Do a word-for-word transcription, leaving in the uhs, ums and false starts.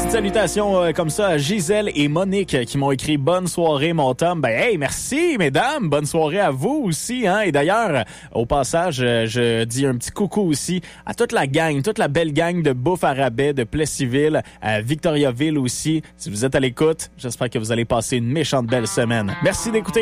Petite salutation euh, comme ça à Gisèle et Monique euh, qui m'ont écrit « Bonne soirée, mon Tom ». Ben, hey, merci, mesdames. Bonne soirée à vous aussi. Hein? Et d'ailleurs, euh, au passage, euh, je dis un petit coucou aussi à toute la gang, toute la belle gang de Bouffe à rabais, de Plessisville, à Victoriaville aussi. Si vous êtes à l'écoute, j'espère que vous allez passer une méchante belle semaine. Merci d'écouter.